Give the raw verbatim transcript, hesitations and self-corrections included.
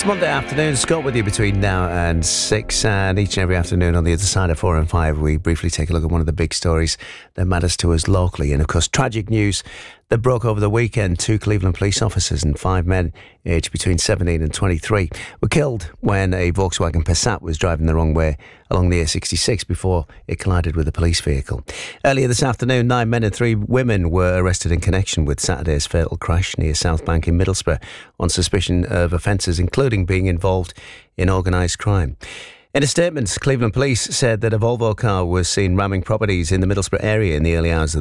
It's Monday afternoon. Scott with you between now and six, and each and every afternoon on the other side of four and five, we briefly take a look at one of the big stories that matters to us locally. And of course, tragic news that broke over the weekend. Two Cleveland police officers and five men aged between seventeen and twenty-three were killed when a Volkswagen Passat was driving the wrong way along the A sixty-six before it collided with a police vehicle. Earlier this afternoon, nine men and three women were arrested in connection with Saturday's fatal crash near South Bank in Middlesbrough on suspicion of offences including being involved in organised crime. In a statement, Cleveland Police said that a Volvo car was seen ramming properties in the Middlesbrough area in the early hours of